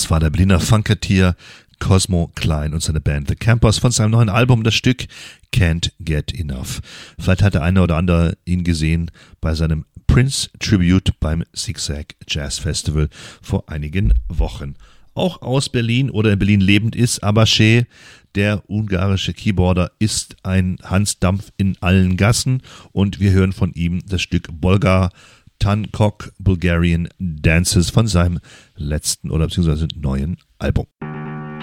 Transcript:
Das war der Berliner Funketeer Cosmo Klein und seine Band The Campers von seinem neuen Album, das Stück Can't Get Enough. Vielleicht hat der eine oder andere ihn gesehen bei seinem Prince Tribute beim Zigzag Jazz Festival vor einigen Wochen. Auch aus Berlin oder in Berlin lebend ist Abache. Der ungarische Keyboarder ist ein Hans Dampf in allen Gassen und wir hören von ihm das Stück Bolgar Tankok Bulgarian Dances von seinem letzten oder beziehungsweise neuen Album.